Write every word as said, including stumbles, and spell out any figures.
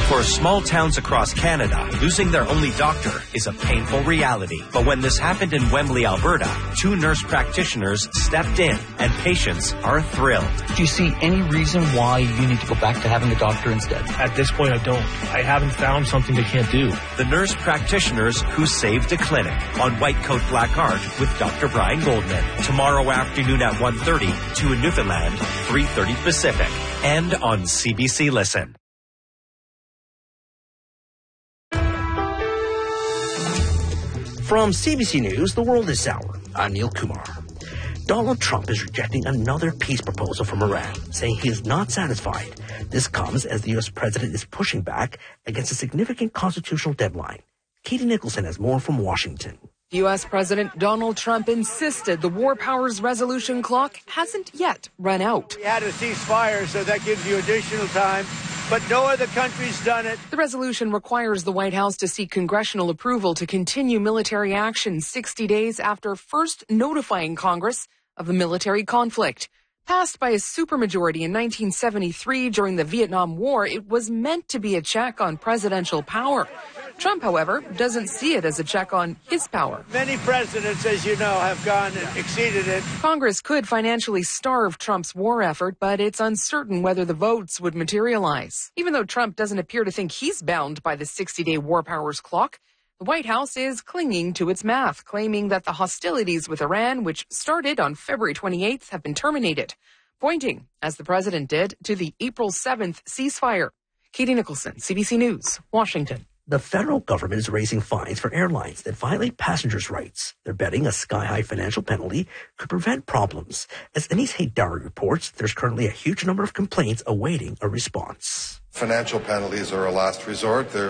For small towns across Canada, losing their only doctor is a painful reality. But when this happened in Wembley, Alberta, two nurse practitioners stepped in, and patients are thrilled. Do you see any reason why you need to go back to having a doctor instead? At this point, I don't. I haven't found something they can't do. The nurse practitioners who saved a clinic on White Coat Black Art with Doctor Brian Goldman. Tomorrow afternoon at one thirty, two in Newfoundland, three thirty Pacific, and on C B C Listen. From C B C News, The World is Sour, I'm Neil Kumar. Donald Trump is rejecting another peace proposal from Iran, saying he is not satisfied. This comes as the U S president is pushing back against a significant constitutional deadline. Katie Nicholson has more from Washington. U S President Donald Trump insisted the war powers resolution clock hasn't yet run out. We had a ceasefire, so that gives you additional time. But no other country's done it. The resolution requires the White House to seek congressional approval to continue military action sixty days after first notifying Congress of the military conflict. Passed by a supermajority in nineteen seventy-three during the Vietnam War, it was meant to be a check on presidential power. Trump, however, doesn't see it as a check on his power. Many presidents, as you know, have gone and exceeded it. Congress could financially starve Trump's war effort, but it's uncertain whether the votes would materialize. Even though Trump doesn't appear to think he's bound by the sixty-day war powers clock, the White House is clinging to its math, claiming that the hostilities with Iran, which started on February twenty-eighth, have been terminated, pointing, as the president did, to the April seventh ceasefire. Katie Nicholson, C B C News, Washington. The federal government is raising fines for airlines that violate passengers' rights. They're betting a sky-high financial penalty could prevent problems. As Anis Haydari reports, there's currently a huge number of complaints awaiting a response. Financial penalties are a last resort. They're